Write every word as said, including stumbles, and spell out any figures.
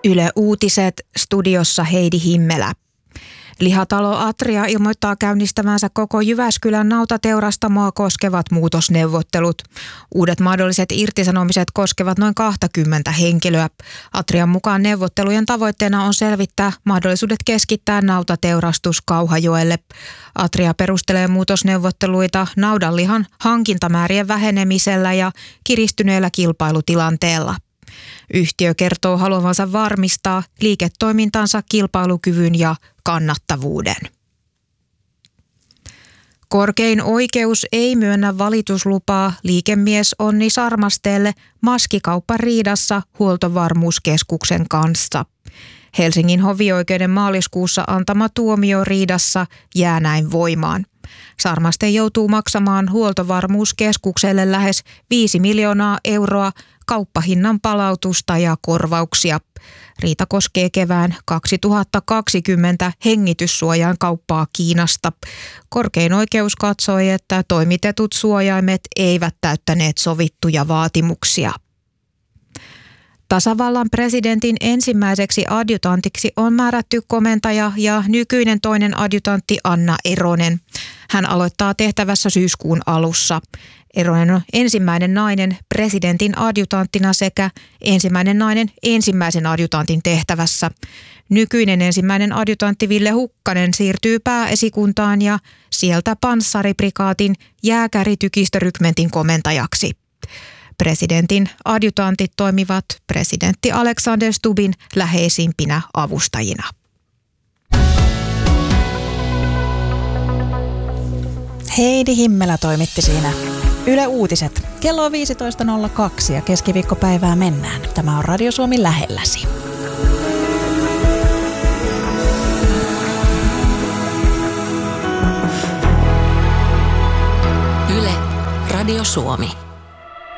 Yle Uutiset, studiossa Heidi Himmelä. Lihatalo Atria ilmoittaa käynnistävänsä koko Jyväskylän nautateurastamoa koskevat muutosneuvottelut. Uudet mahdolliset irtisanomiset koskevat noin kaksikymmentä henkilöä. Atrian mukaan neuvottelujen tavoitteena on selvittää mahdollisuudet keskittää nautateurastus Kauhajoelle. Atria perustelee muutosneuvotteluita naudanlihan hankintamäärien vähenemisellä ja kiristyneellä kilpailutilanteella. Yhtiö kertoo haluavansa varmistaa liiketoimintansa kilpailukyvyn ja kannattavuuden. Korkein oikeus ei myönnä valituslupaa liikemies Onni Sarmasteelle maskikauppariidassa Huoltovarmuuskeskuksen kanssa. Helsingin hovioikeuden maaliskuussa antama tuomio riidassa jää näin voimaan. Sarmaste joutuu maksamaan Huoltovarmuuskeskukselle lähes viisi miljoonaa euroa kauppahinnan palautusta ja korvauksia. Riita koskee kevään kaksituhattakaksikymmentä hengityssuojain kauppaa Kiinasta. Korkein oikeus katsoi, että toimitetut suojaimet eivät täyttäneet sovittuja vaatimuksia. Tasavallan presidentin ensimmäiseksi adjutantiksi on määrätty komentaja ja nykyinen toinen adjutantti Anna Eronen. Hän aloittaa tehtävässä syyskuun alussa. Eronen on ensimmäinen nainen presidentin adjutanttina sekä ensimmäinen nainen ensimmäisen adjutantin tehtävässä. Nykyinen ensimmäinen adjutantti Ville Hukkanen siirtyy pääesikuntaan ja sieltä panssariprikaatin jääkäritykistörykmentin komentajaksi. Presidentin adjutantit toimivat presidentti Alexander Stubbin läheisimpinä avustajina. Heidi Himmelä toimitti siinä Yle Uutiset. Kello on viisitoista nolla kaksi ja keskiviikkopäivää mennään. Tämä on Radio Suomi lähelläsi. Yle, Radio Suomi.